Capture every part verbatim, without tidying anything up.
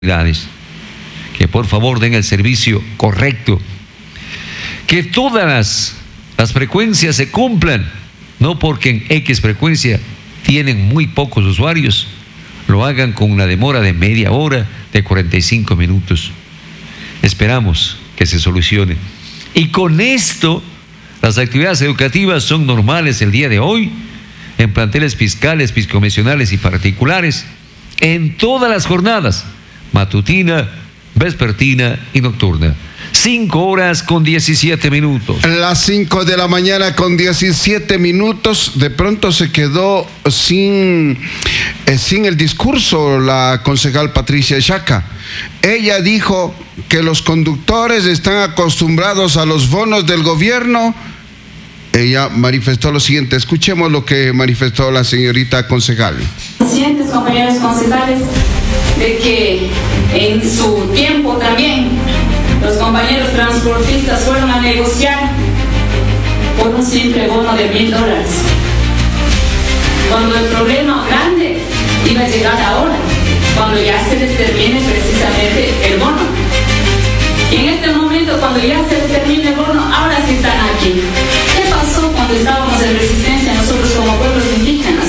que por favor den el servicio correcto, que todas las, las frecuencias se cumplan, no porque en X frecuencia tienen muy pocos usuarios, lo hagan con una demora de media hora, de cuarenta y cinco minutos. Esperamos que se solucione. Y con esto, las actividades educativas son normales el día de hoy, en planteles fiscales, fiscomisionales y particulares, en todas las jornadas, matutina, vespertina y nocturna. Cinco horas con diecisiete minutos. Las cinco de la mañana con diecisiete minutos. De pronto se quedó sin, eh, sin el discurso la concejal Patricia Yaca. Ella dijo que los conductores están acostumbrados a los bonos del gobierno. Ella manifestó lo siguiente. Escuchemos lo que manifestó la señorita concejal. Conscientes, compañeros concejales, de que en su tiempo también los compañeros transportistas fueron a negociar por un simple bono de mil dólares. Cuando el problema grande iba a llegar ahora, cuando ya se les termine precisamente el bono. Y en este momento, cuando ya se les termine el bono, ahora sí están aquí. ¿Qué pasó cuando estábamos en resistencia nosotros como pueblos indígenas?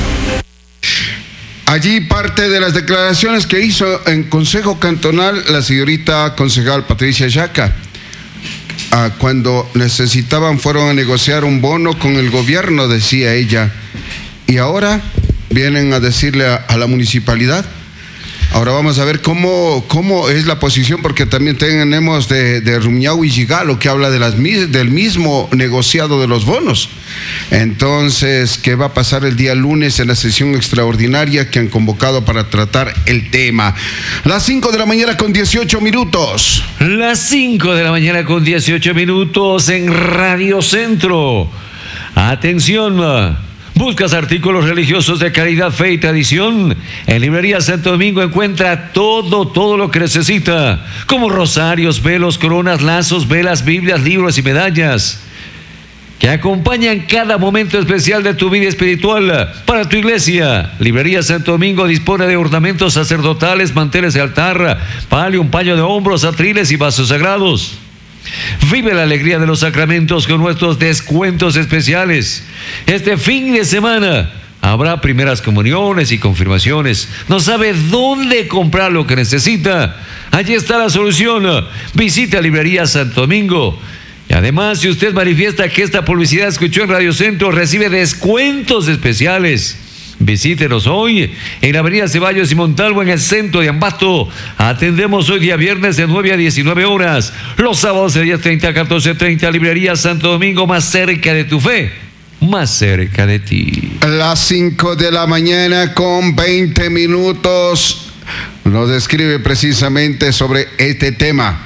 Allí parte de las declaraciones que hizo en Consejo Cantonal la señorita concejal Patricia Yaca. Ah, cuando necesitaban fueron a negociar un bono con el gobierno, decía ella. Y ahora vienen a decirle a, a la municipalidad. Ahora vamos a ver cómo, cómo es la posición, porque también tenemos de, de Rumiñahui y Yigalo, que habla de las, del mismo negociado de los bonos. Entonces, ¿qué va a pasar el día lunes en la sesión extraordinaria que han convocado para tratar el tema? Las cinco de la mañana con dieciocho minutos. Las cinco de la mañana con dieciocho minutos en Radio Centro. Atención. ¿Buscas artículos religiosos de calidad, fe y tradición? En Librería Santo Domingo encuentra todo, todo lo que necesita, como rosarios, velos, coronas, lazos, velas, Biblias, libros y medallas, que acompañan cada momento especial de tu vida espiritual para tu iglesia. Librería Santo Domingo dispone de ornamentos sacerdotales, manteles de altar, palio, un paño de hombros, atriles y vasos sagrados. Vive la alegría de los sacramentos con nuestros descuentos especiales. Este fin de semana habrá primeras comuniones y confirmaciones. ¿No sabe dónde comprar lo que necesita? Allí está la solución. Visita Librería Santo Domingo. Y además, si usted manifiesta que esta publicidad escuchó en Radio Centro, recibe descuentos especiales. Visítenos hoy en la avenida Ceballos y Montalvo, en el centro de Ambato. Atendemos hoy día viernes de nueve a diecinueve horas. Los sábados de diez treinta a catorce treinta. Librería Santo Domingo, más cerca de tu fe, más cerca de ti. Las cinco de la mañana con veinte minutos. Nos describe precisamente sobre este tema.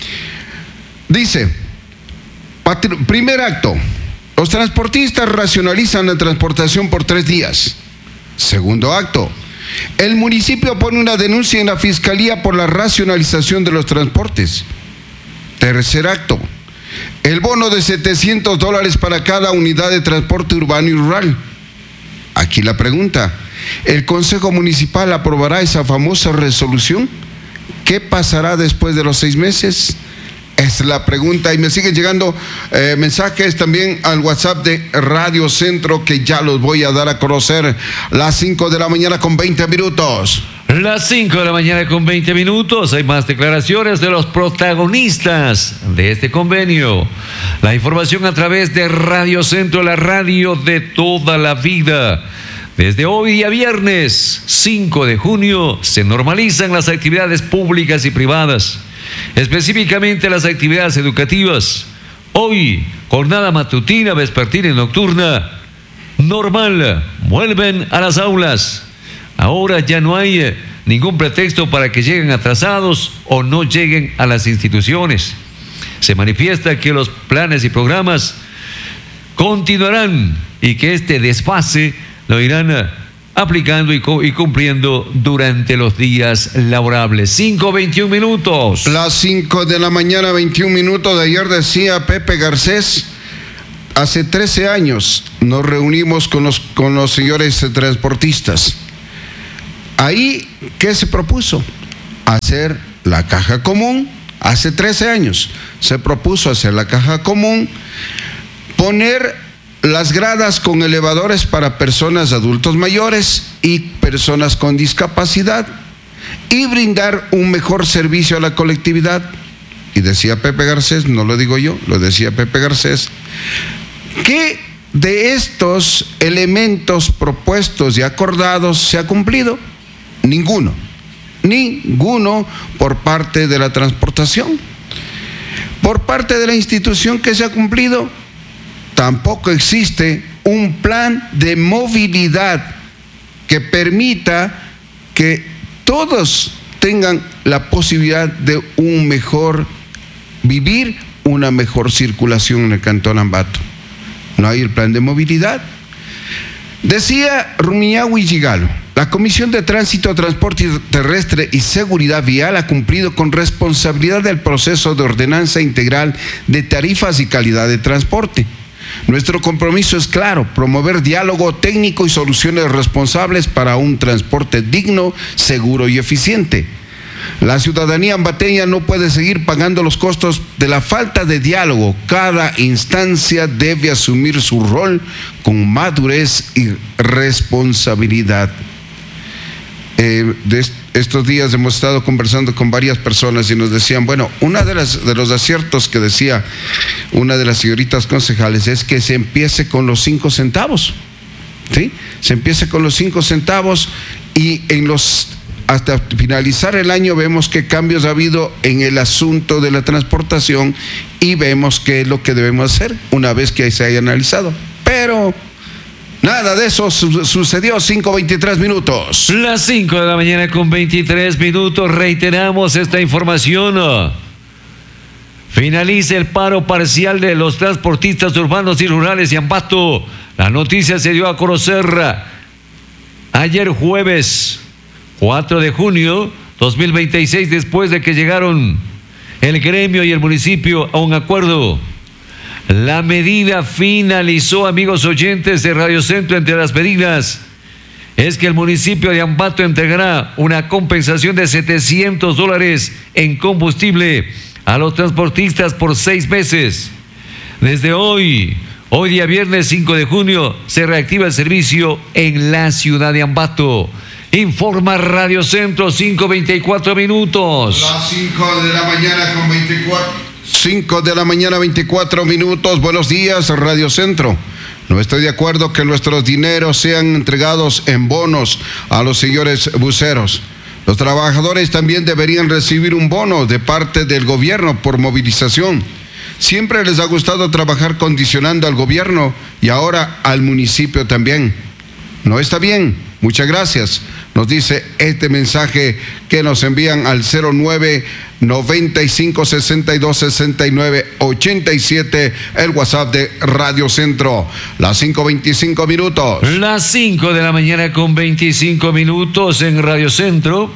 Dice, primer acto, los transportistas racionalizan la transportación por tres días. Segundo acto, el municipio pone una denuncia en la fiscalía por la racionalización de los transportes. Tercer acto, el bono de setecientos dólares para cada unidad de transporte urbano y rural. Aquí la pregunta, ¿el Consejo Municipal aprobará esa famosa resolución? ¿Qué pasará después de los seis meses? Es la pregunta, y me siguen llegando eh, mensajes también al WhatsApp de Radio Centro, que ya los voy a dar a conocer. Las cinco de la mañana con veinte minutos. Las cinco de la mañana con veinte minutos. Hay más declaraciones de los protagonistas de este convenio. La información a través de Radio Centro, la radio de toda la vida. Desde hoy día viernes cinco de junio se normalizan las actividades públicas y privadas, específicamente las actividades educativas. Hoy, jornada matutina, vespertina y nocturna normal, vuelven a las aulas. Ahora ya no hay ningún pretexto para que lleguen atrasados o no lleguen a las instituciones. Se manifiesta que los planes y programas continuarán y que este desfase lo irán aplicando y, y cumpliendo durante los días laborables. cinco veintiún minutos. Las cinco de la mañana, veintiún minutos. De ayer decía Pepe Garcés, hace trece años nos reunimos con los, con los señores transportistas. Ahí, ¿qué se propuso? hacer la caja común. Hace trece años se propuso hacer la caja común, poner las gradas con elevadores para personas adultos mayores y personas con discapacidad y brindar un mejor servicio a la colectividad. Y decía Pepe Garcés, no lo digo yo, lo decía Pepe Garcés, ¿qué de estos elementos propuestos y acordados se ha cumplido? Ninguno. Ninguno por parte de la transportación. Por parte de la institución que se ha cumplido, tampoco existe un plan de movilidad que permita que todos tengan la posibilidad de un mejor vivir, una mejor circulación en el Cantón Ambato. No hay el plan de movilidad. Decía Rumiñahui Gigalo, la Comisión de Tránsito, Transporte Terrestre y Seguridad Vial ha cumplido con responsabilidad el proceso de ordenanza integral de tarifas y calidad de transporte. Nuestro compromiso es claro: promover diálogo técnico y soluciones responsables para un transporte digno, seguro y eficiente. La ciudadanía ambateña no puede seguir pagando los costos de la falta de diálogo. Cada instancia debe asumir su rol con madurez y responsabilidad. Eh, de estos días hemos estado conversando con varias personas y nos decían, bueno, una de las de los aciertos que decía una de las señoritas concejales es que se empiece con los cinco centavos, ¿sí? Se empiece con los cinco centavos y en los hasta finalizar el año vemos qué cambios ha habido en el asunto de la transportación y vemos qué es lo que debemos hacer una vez que se haya analizado. Pero nada de eso su sucedió. Cinco veintitrés minutos. Las cinco de la mañana con veintitrés minutos. Reiteramos esta información. Finaliza el paro parcial de los transportistas urbanos y rurales de Ambato. La noticia se dio a conocer ayer jueves cuatro de junio dos mil veintiséis, después de que llegaron el gremio y el municipio a un acuerdo. La medida finalizó, amigos oyentes de Radio Centro. Entre las medidas es que el municipio de Ambato entregará una compensación de setecientos dólares en combustible a los transportistas por seis meses. Desde hoy, hoy día viernes cinco de junio, se reactiva el servicio en la ciudad de Ambato. Informa Radio Centro, cinco veinticuatro minutos. Las cinco de la mañana con veinticuatro. cinco de la mañana, veinticuatro minutos. Buenos días, Radio Centro. No estoy de acuerdo que nuestros dineros sean entregados en bonos a los señores buceros. Los trabajadores también deberían recibir un bono de parte del gobierno por movilización. Siempre les ha gustado trabajar condicionando al gobierno y ahora al municipio también. No está bien. Muchas gracias. Nos dice este mensaje que nos envían al cero nueve noventa y cinco sesenta y dos sesenta y nueve ochenta y siete, el WhatsApp de Radio Centro. Las cinco veinticinco minutos. Las cinco de la mañana con veinticinco minutos en Radio Centro.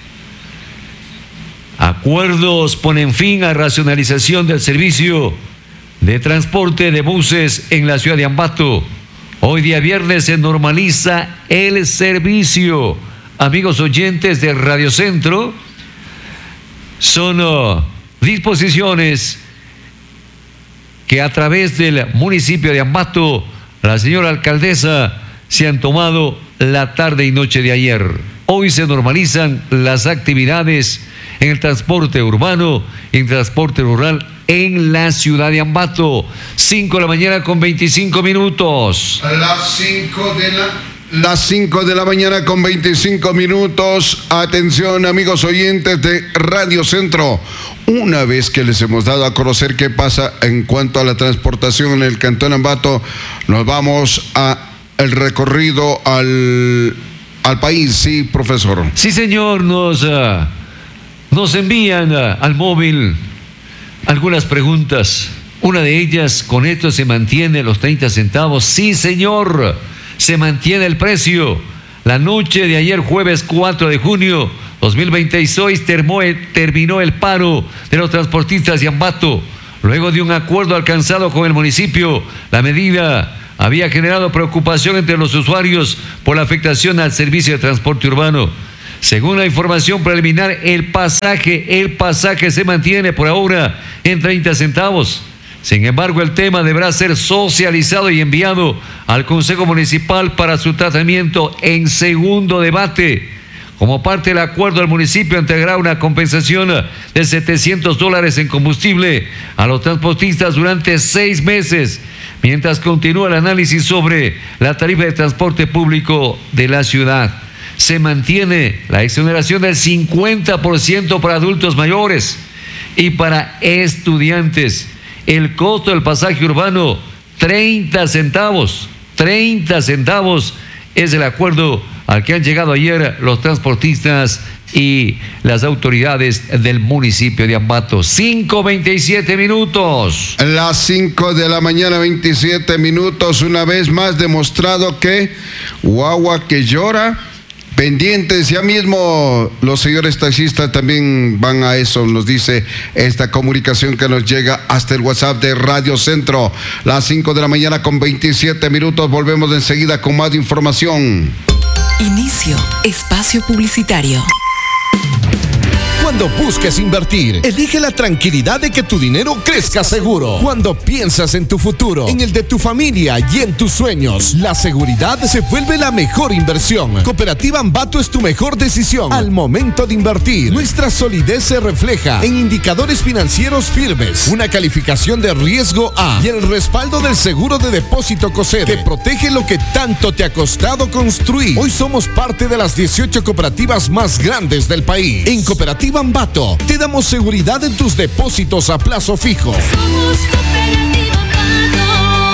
Acuerdos ponen fin a racionalización del servicio de transporte de buses en la ciudad de Ambato. Hoy día viernes se normaliza el servicio. Amigos oyentes de Radio Centro, son uh, disposiciones que a través del municipio de Ambato, la señora alcaldesa, se han tomado la tarde y noche de ayer. Hoy se normalizan las actividades en el transporte urbano y en transporte rural en la ciudad de Ambato. cinco de la mañana con veinticinco minutos. Las cinco de la... Las cinco de la mañana con veinticinco minutos. Atención, amigos oyentes de Radio Centro. Una vez que les hemos dado a conocer qué pasa en cuanto a la transportación en el Cantón Ambato, nos vamos a el recorrido al, al país. Sí, profesor. Sí, señor. Nos, uh, nos envían uh, al móvil algunas preguntas. Una de ellas: ¿con esto se mantiene los treinta centavos? Sí, señor. Se mantiene el precio. La noche de ayer, jueves cuatro de junio dos mil veintiséis, termó, terminó el paro de los transportistas de Ambato. Luego de un acuerdo alcanzado con el municipio, la medida había generado preocupación entre los usuarios por la afectación al servicio de transporte urbano. Según la información preliminar, el pasaje, el pasaje se mantiene por ahora en treinta centavos. Sin embargo, el tema deberá ser socializado y enviado al Consejo Municipal para su tratamiento en segundo debate. Como parte del acuerdo, el municipio entregará una compensación de setecientos dólares en combustible a los transportistas durante seis meses, mientras continúa el análisis sobre la tarifa de transporte público de la ciudad. Se mantiene la exoneración del cincuenta por ciento para adultos mayores y para estudiantes. El costo del pasaje urbano, treinta centavos. treinta centavos es el acuerdo al que han llegado ayer los transportistas y las autoridades del municipio de Ambato. cinco veintisiete minutos. Las cinco de la mañana, veintisiete minutos. Una vez más demostrado que guagua que llora, pendientes, ya mismo los señores taxistas también van a eso, nos dice esta comunicación que nos llega hasta el WhatsApp de Radio Centro. Las cinco de la mañana con veintisiete minutos, volvemos enseguida con más información. Inicio espacio publicitario. Cuando busques invertir, elige la tranquilidad de que tu dinero crezca seguro. Cuando piensas en tu futuro, en el de tu familia y en tus sueños, la seguridad se vuelve la mejor inversión. Cooperativa Ambato es tu mejor decisión al momento de invertir. Nuestra solidez se refleja en indicadores financieros firmes, una calificación de riesgo A y el respaldo del seguro de depósito COSEDE que protege lo que tanto te ha costado construir. Hoy somos parte de las dieciocho cooperativas más grandes del país. En Cooperativa Ambato te damos seguridad en tus depósitos a plazo fijo. Somos Cooperativa Ambato,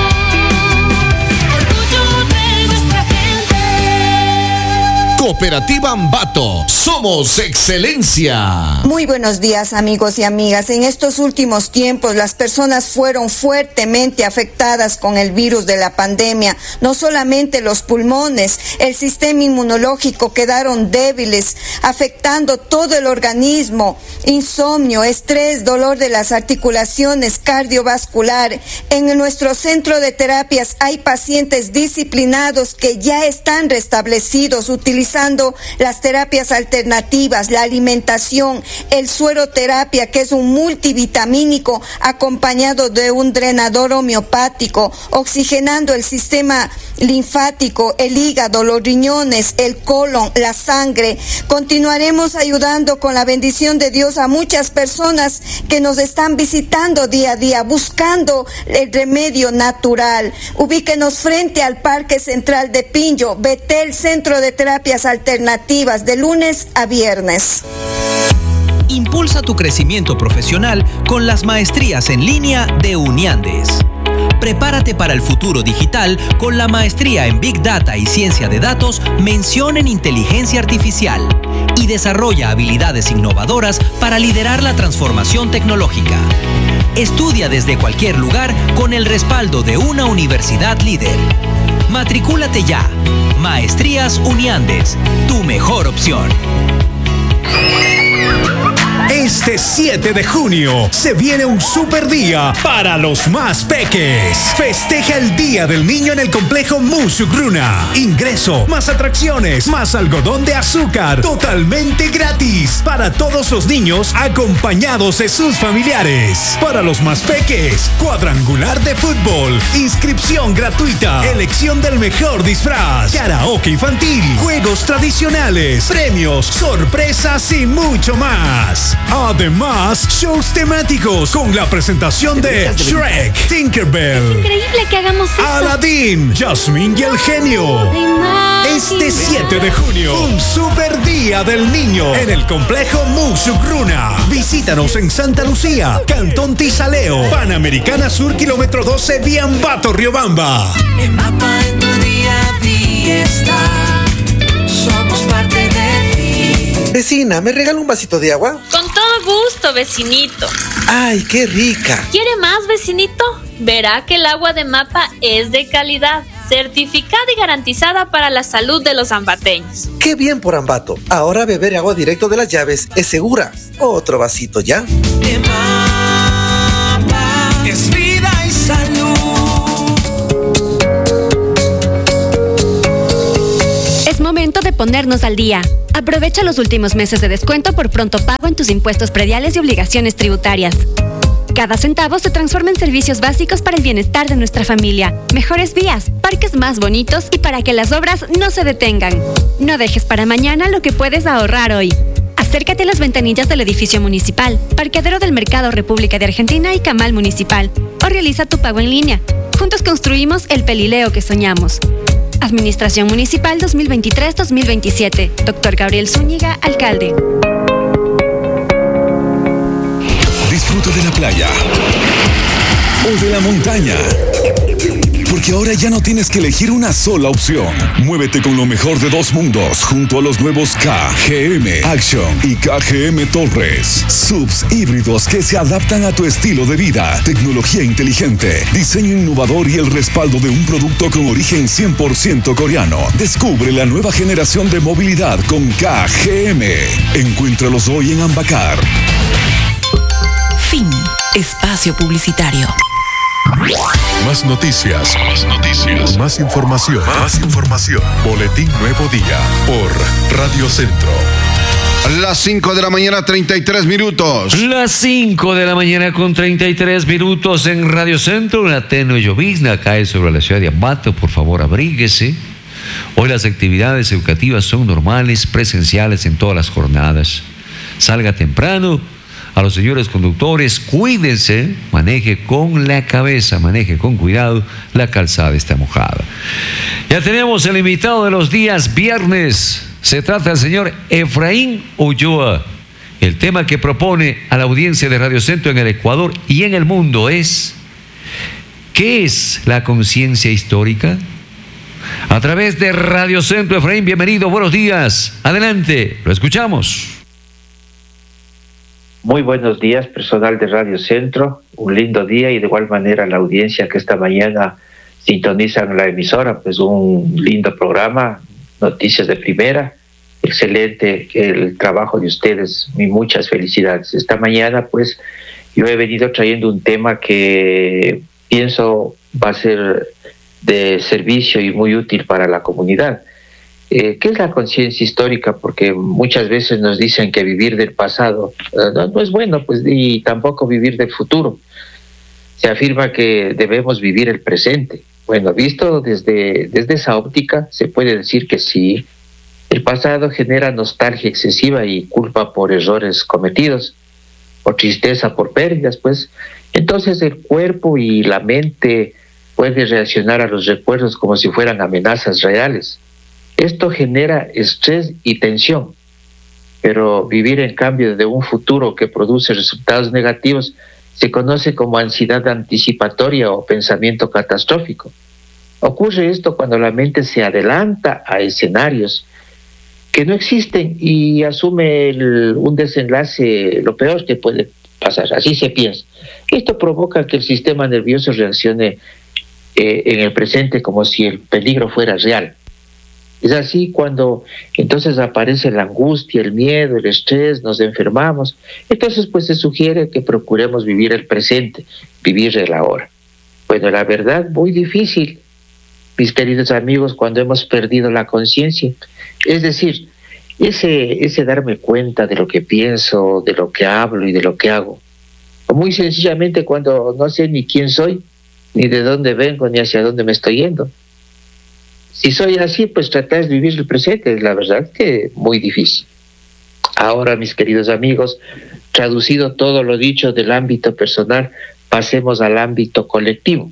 orgullo de nuestra gente. Cooperativa Ambato, somos excelencia. Muy buenos días, amigos y amigas. En estos últimos tiempos las personas fueron fuertemente afectadas con el virus de la pandemia. No solamente los pulmones, el sistema inmunológico quedaron débiles, afectando todo el organismo. Insomnio, estrés, dolor de las articulaciones, cardiovascular. En nuestro centro de terapias hay pacientes disciplinados que ya están restablecidos utilizando las terapias alternativas, la alimentación, el sueroterapia, que es un multivitamínico acompañado de un drenador homeopático, oxigenando el sistema linfático, el hígado, los riñones, el colon, la sangre. Continuaremos ayudando con la bendición de Dios a muchas personas que nos están visitando día a día, buscando el remedio natural. Ubíquenos frente al Parque Central de Pinjo, Betel, Centro de Terapias Alternativas, de lunes a viernes. Impulsa tu crecimiento profesional con las maestrías en línea de Uniandes. Prepárate para el futuro digital con la maestría en Big Data y Ciencia de Datos, mención en Inteligencia Artificial, y desarrolla habilidades innovadoras para liderar la transformación tecnológica. Estudia desde cualquier lugar con el respaldo de una universidad líder. Matricúlate ya. Maestrías Uniandes, tu mejor opción. Este siete de junio se viene un super día para los más peques. Festeja el Día del Niño en el complejo Musugruna. Ingreso, más atracciones, más algodón de azúcar, totalmente gratis para todos los niños acompañados de sus familiares. Para los más peques, cuadrangular de fútbol, inscripción gratuita, elección del mejor disfraz, karaoke infantil, juegos tradicionales, premios, sorpresas y mucho más. Además, shows temáticos con la presentación de Shrek, Tinkerbell, Es increíble que hagamos eso. Aladdin, Jasmine y el genio. Este siete de junio, un super día del niño en el complejo Musugruna. Visítanos en Santa Lucía, Cantón Tizaleo, Panamericana Sur, kilómetro doce, vía Ambato, Riobamba. En Mapa en tu día a día está. Somos parte de ti. Vecina, ¿me regala un vasito de agua? Con todo gusto, vecinito. ¡Ay, qué rica! ¿Quiere más, vecinito? Verá que el agua de Mapa es de calidad, certificada y garantizada para la salud de los ambateños. ¡Qué bien por Ambato! Ahora beber agua directo de las llaves es segura. Otro vasito ya. De Mapa es vida y salud. Es momento momento de ponernos al día. Aprovecha los últimos meses de descuento por pronto pago en tus impuestos prediales y obligaciones tributarias. Cada centavo se transforma en servicios básicos para el bienestar de nuestra familia, mejores vías, parques más bonitos y para que las obras no se detengan. No dejes para mañana lo que puedes ahorrar hoy. Acércate a las ventanillas del edificio municipal, parqueadero del Mercado República de Argentina y Camal Municipal, o realiza tu pago en línea. Juntos construimos el Pelileo que soñamos. Administración Municipal dos mil veintitrés dos mil veintisiete. Doctor Gabriel Zúñiga, alcalde. Disfruta de la playa o de la montaña, porque ahora ya no tienes que elegir una sola opción. Muévete con lo mejor de dos mundos junto a los nuevos K G M Action y K G M Torres. Subs híbridos que se adaptan a tu estilo de vida. Tecnología inteligente, diseño innovador y el respaldo de un producto con origen cien por ciento coreano. Descubre la nueva generación de movilidad con K G M. Encuéntralos hoy en Ambacar. Fin. Espacio publicitario. Más noticias, más noticias, más información, más información. Boletín Nuevo Día por Radio Centro. Las cinco de la mañana, treinta y tres minutos. Las cinco de la mañana con treinta y tres minutos en Radio Centro. Una tenue llovizna cae sobre la ciudad de Ambato. Por favor, abríguese. Hoy las actividades educativas son normales, presenciales en todas las jornadas. Salga temprano. A los señores conductores, cuídense, maneje con la cabeza, maneje con cuidado, la calzada está mojada. Ya tenemos el invitado de los días viernes, se trata del señor Efraín Ulloa. El tema que propone a la audiencia de Radio Centro en el Ecuador y en el mundo es: ¿qué es la conciencia histórica? A través de Radio Centro, Efraín, bienvenido, buenos días, adelante, lo escuchamos. Muy buenos días, personal de Radio Centro. Un lindo día y de igual manera la audiencia que esta mañana sintonizan la emisora. Pues un lindo programa, noticias de primera. Excelente el trabajo de ustedes y muchas felicidades. Esta mañana pues yo he venido trayendo un tema que pienso va a ser de servicio y muy útil para la comunidad. Eh, ¿Qué es la conciencia histórica? Porque muchas veces nos dicen que vivir del pasado eh, no, no es bueno, pues, y tampoco vivir del futuro. Se afirma que debemos vivir el presente. Bueno, visto desde, desde esa óptica, se puede decir que sí. El pasado genera nostalgia excesiva y culpa por errores cometidos, o tristeza por pérdidas, pues. Entonces el cuerpo y la mente pueden reaccionar a los recuerdos como si fueran amenazas reales. Esto genera estrés y tensión, pero vivir en cambio de un futuro que produce resultados negativos se conoce como ansiedad anticipatoria o pensamiento catastrófico. Ocurre esto cuando la mente se adelanta a escenarios que no existen y asume el, un desenlace, lo peor que puede pasar, así se piensa. Esto provoca que el sistema nervioso reaccione eh, en el presente como si el peligro fuera real. Es así cuando entonces aparece la angustia, el miedo, el estrés, nos enfermamos. Entonces pues se sugiere que procuremos vivir el presente, vivir el ahora. Bueno, la verdad, muy difícil, mis queridos amigos, cuando hemos perdido la conciencia. Es decir, ese, ese darme cuenta de lo que pienso, de lo que hablo y de lo que hago. O muy sencillamente cuando no sé ni quién soy, ni de dónde vengo, ni hacia dónde me estoy yendo. Si soy así, pues tratar de vivir el presente, la verdad que muy difícil. Ahora, mis queridos amigos, traducido todo lo dicho del ámbito personal, pasemos al ámbito colectivo.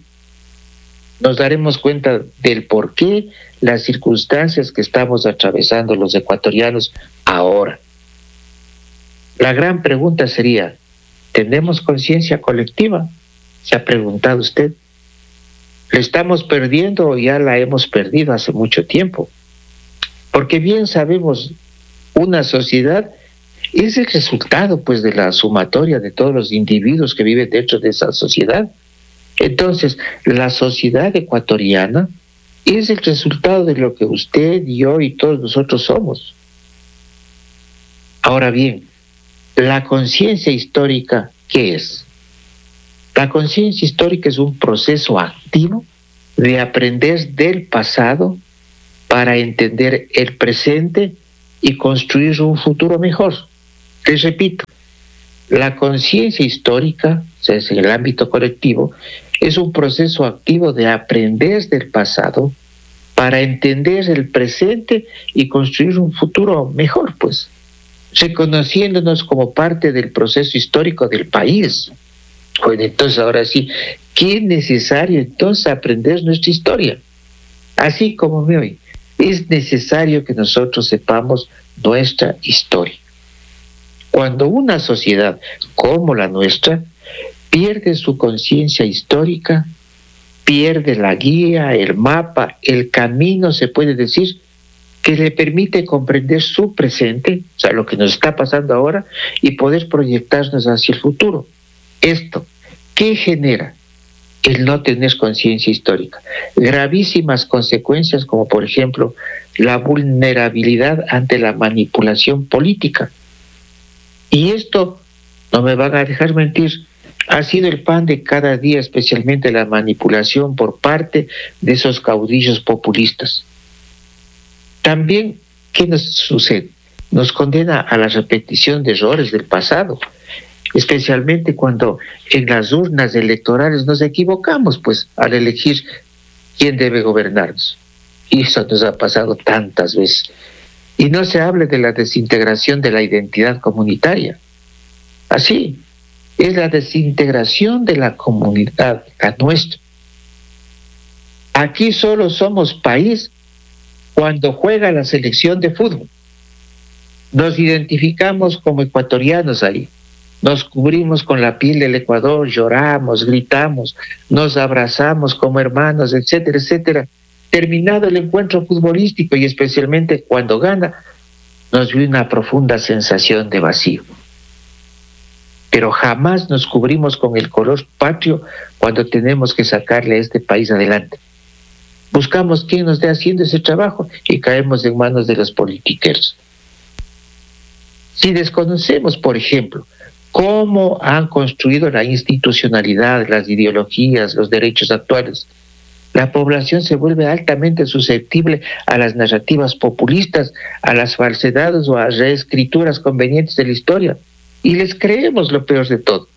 Nos daremos cuenta del por qué las circunstancias que estamos atravesando los ecuatorianos ahora. La gran pregunta sería, ¿tenemos conciencia colectiva? ¿Se ha preguntado usted? ¿La estamos perdiendo o ya la hemos perdido hace mucho tiempo? Porque bien sabemos, una sociedad es el resultado pues de la sumatoria de todos los individuos que viven dentro de esa sociedad. Entonces, la sociedad ecuatoriana es el resultado de lo que usted, yo y todos nosotros somos. Ahora bien, la conciencia histórica, ¿qué es? La conciencia histórica es un proceso activo de aprender del pasado para entender el presente y construir un futuro mejor. Les repito, la conciencia histórica, o sea, en el ámbito colectivo, es un proceso activo de aprender del pasado para entender el presente y construir un futuro mejor, pues, reconociéndonos como parte del proceso histórico del país. Bueno, entonces ahora sí, ¿qué es necesario entonces aprender nuestra historia? Así como me oye, es necesario que nosotros sepamos nuestra historia. Cuando una sociedad como la nuestra pierde su conciencia histórica, pierde la guía, el mapa, el camino, se puede decir, que le permite comprender su presente, o sea, lo que nos está pasando ahora, y poder proyectarnos hacia el futuro. Esto, ¿qué genera? El no tener conciencia histórica. Gravísimas consecuencias, como por ejemplo la vulnerabilidad ante la manipulación política. Y esto, no me van a dejar mentir, ha sido el pan de cada día, especialmente la manipulación por parte de esos caudillos populistas. También, ¿qué nos sucede? Nos condena a la repetición de errores del pasado, especialmente cuando en las urnas electorales nos equivocamos, pues, al elegir quién debe gobernarnos. Y eso nos ha pasado tantas veces. Y no se hable de la desintegración de la identidad comunitaria. Así, es la desintegración de la comunidad, la nuestra. Aquí solo somos país cuando juega la selección de fútbol. Nos identificamos como ecuatorianos ahí. Nos cubrimos con la piel del Ecuador, lloramos, gritamos, nos abrazamos como hermanos, etcétera, etcétera. Terminado el encuentro futbolístico y especialmente cuando gana, nos viene una profunda sensación de vacío. Pero jamás nos cubrimos con el color patrio cuando tenemos que sacarle a este país adelante. Buscamos quién nos esté haciendo ese trabajo y caemos en manos de los politiqueros. Si desconocemos, por ejemplo, cómo han construido la institucionalidad, las ideologías, los derechos actuales, la población se vuelve altamente susceptible a las narrativas populistas, a las falsedades o a reescrituras convenientes de la historia. Y les creemos lo peor de todo.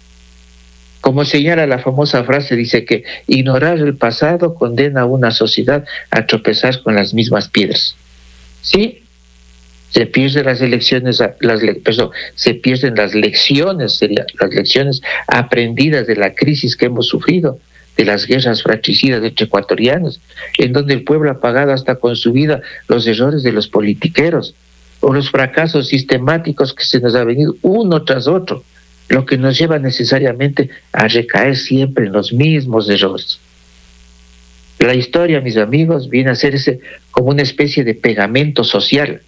Como señala la famosa frase, dice que ignorar el pasado condena a una sociedad a tropezar con las mismas piedras. Sí, se pierden las elecciones, las, perdón, se pierden las lecciones, sería, las lecciones aprendidas de la crisis que hemos sufrido, de las guerras fratricidas entre ecuatorianos, en donde el pueblo ha pagado hasta con su vida los errores de los politiqueros, o los fracasos sistemáticos que se nos ha venido uno tras otro, lo que nos lleva necesariamente a recaer siempre en los mismos errores. La historia, mis amigos, viene a ser ese, como una especie de pegamento social,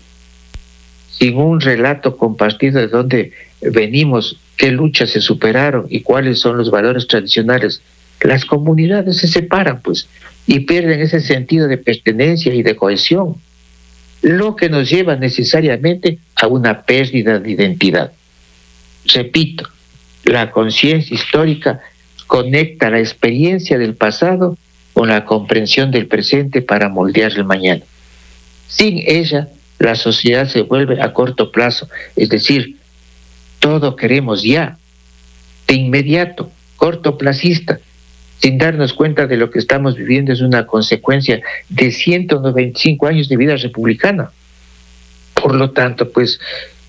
sin un relato compartido de dónde venimos, qué luchas se superaron y cuáles son los valores tradicionales. Las comunidades se separan, pues, y pierden ese sentido de pertenencia y de cohesión, lo que nos lleva necesariamente a una pérdida de identidad. Repito, la conciencia histórica conecta la experiencia del pasado con la comprensión del presente para moldear el mañana. Sin ella, la sociedad se vuelve a corto plazo, es decir, todo queremos ya, de inmediato, cortoplacista, sin darnos cuenta de lo que estamos viviendo es una consecuencia de ciento noventa y cinco años de vida republicana. Por lo tanto, pues,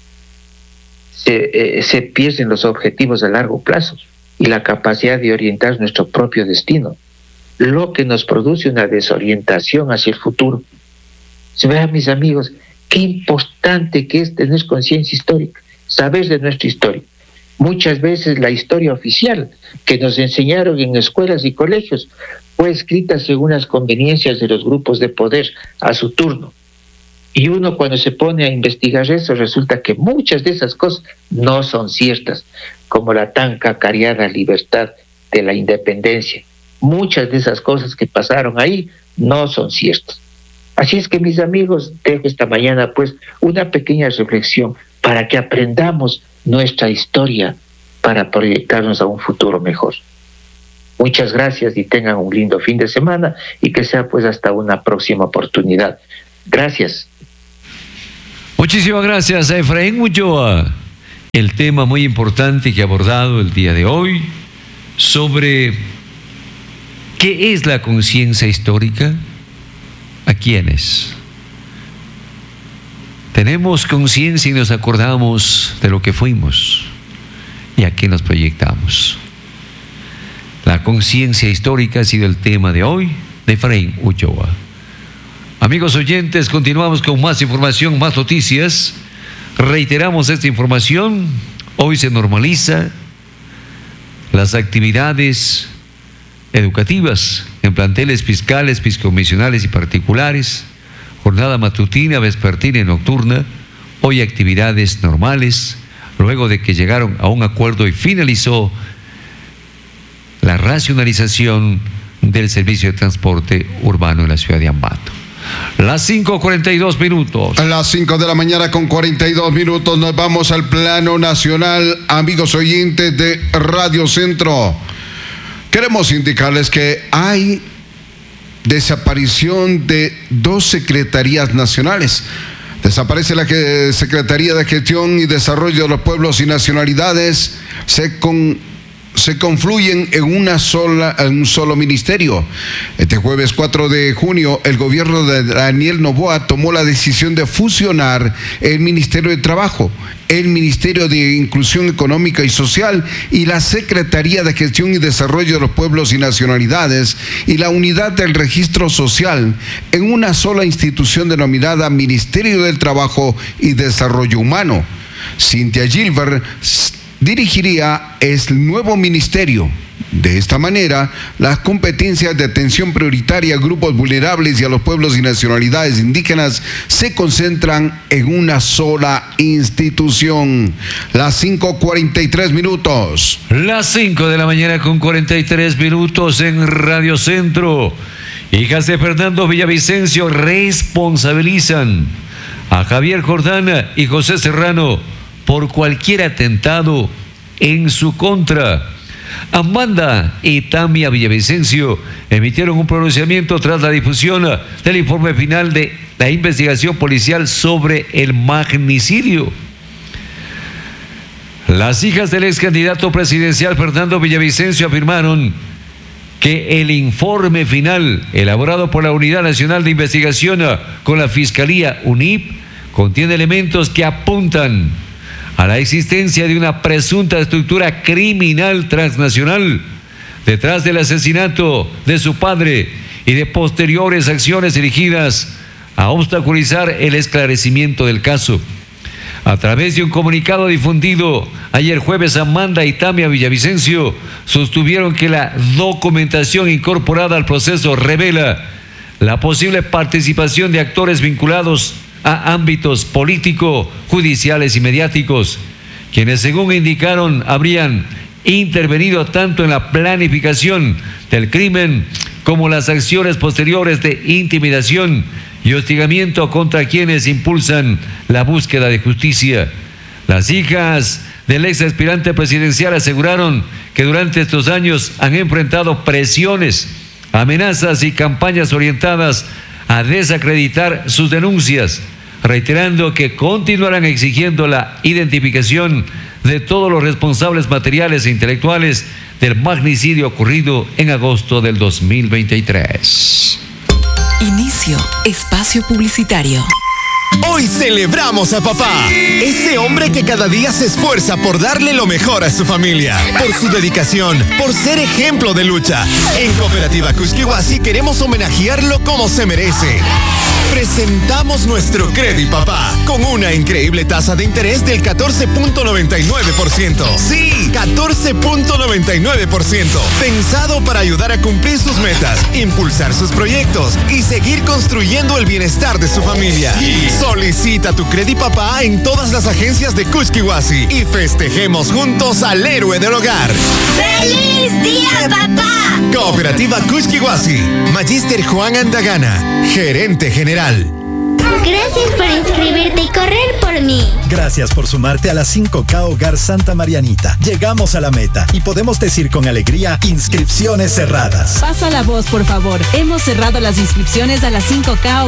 se, eh, se pierden los objetivos a largo plazo y la capacidad de orientar nuestro propio destino, lo que nos produce una desorientación hacia el futuro. Se vean, mis amigos, qué importante que es tener conciencia histórica, saber de nuestra historia. Muchas veces la historia oficial que nos enseñaron en escuelas y colegios fue escrita según las conveniencias de los grupos de poder a su turno. Y uno cuando se pone a investigar eso resulta que muchas de esas cosas no son ciertas, como la tan cacareada libertad de la independencia. Muchas de esas cosas que pasaron ahí no son ciertas. Así es que, mis amigos, dejo esta mañana pues una pequeña reflexión para que aprendamos nuestra historia para proyectarnos a un futuro mejor. Muchas gracias y tengan un lindo fin de semana y que sea pues hasta una próxima oportunidad. Gracias. Muchísimas gracias a Efraín Ulloa. El tema muy importante que ha abordado el día de hoy sobre qué es la conciencia histórica, a quiénes. Tenemos conciencia y nos acordamos de lo que fuimos y a qué nos proyectamos. La conciencia histórica ha sido el tema de hoy de Efraín Ulloa. Amigos oyentes, continuamos con más información, más noticias. Reiteramos esta información. Hoy se normaliza las actividades educativas en planteles fiscales, fiscomisionales y particulares. Jornada matutina, vespertina y nocturna. Hoy actividades normales, luego de que llegaron a un acuerdo y finalizó la racionalización del servicio de transporte urbano en la ciudad de Ambato. Las cinco cuarenta y dos minutos. A las cinco de la mañana con cuarenta y dos minutos nos vamos al plano nacional, amigos oyentes de Radio Centro. Queremos indicarles que hay desaparición de dos secretarías nacionales. Desaparece la Secretaría de Gestión y Desarrollo de los Pueblos y Nacionalidades, se con se confluyen en una sola, en un solo ministerio. Este jueves cuatro de junio, el gobierno de Daniel Noboa tomó la decisión de fusionar el Ministerio de Trabajo, el Ministerio de Inclusión Económica y Social y la Secretaría de Gestión y Desarrollo de los Pueblos y Nacionalidades y la Unidad del Registro Social en una sola institución denominada Ministerio del Trabajo y Desarrollo Humano. Cynthia Gilbert dirigiría el nuevo ministerio. De esta manera, las competencias de atención prioritaria a grupos vulnerables y a los pueblos y nacionalidades indígenas se concentran en una sola institución. Las cinco cuarenta y tres minutos. Las cinco de la mañana con cuarenta y tres minutos en Radio Centro. Hijas de Fernando Villavicencio responsabilizan a Javier Jordana y José Serrano por cualquier atentado en su contra. Amanda y Tamia Villavicencio emitieron un pronunciamiento tras la difusión del informe final de la investigación policial sobre el magnicidio. Las hijas del ex candidato presidencial Fernando Villavicencio afirmaron que el informe final elaborado por la Unidad Nacional de Investigación con la Fiscalía U N I P contiene elementos que apuntan a la existencia de una presunta estructura criminal transnacional detrás del asesinato de su padre y de posteriores acciones dirigidas a obstaculizar el esclarecimiento del caso. A través de un comunicado difundido ayer jueves, Amanda y Tamia Villavicencio sostuvieron que la documentación incorporada al proceso revela la posible participación de actores vinculados a ámbitos político, judiciales y mediáticos, quienes según indicaron habrían intervenido tanto en la planificación del crimen como las acciones posteriores de intimidación y hostigamiento contra quienes impulsan la búsqueda de justicia. Las hijas del ex aspirante presidencial aseguraron que durante estos años han enfrentado presiones, amenazas y campañas orientadas a desacreditar sus denuncias, reiterando que continuarán exigiendo la identificación de todos los responsables materiales e intelectuales del magnicidio ocurrido en agosto del dos mil veintitrés. Inicio espacio publicitario. Hoy celebramos a papá, ese hombre que cada día se esfuerza por darle lo mejor a su familia, por su dedicación, por ser ejemplo de lucha. En Cooperativa Cusquihuasi queremos homenajearlo como se merece. Presentamos nuestro Credit Papá con una increíble tasa de interés del catorce punto noventa y nueve por ciento. Sí, catorce punto noventa y nueve por ciento. Pensado para ayudar a cumplir sus metas, impulsar sus proyectos y seguir construyendo el bienestar de su familia. Solicita tu Credit Papá en todas las agencias de Cusquihuasi y festejemos juntos al héroe del hogar. ¡Feliz día, papá! Cooperativa Cusquihuasi. Magíster Juan Andagana, gerente general. ¿Crees Gracias por inscribirte y correr por mí. Gracias por sumarte a la cinco K Hogar Santa Marianita. Llegamos a la meta y podemos decir con alegría, inscripciones cerradas. Pasa la voz, por favor. Hemos cerrado las inscripciones a la cinco K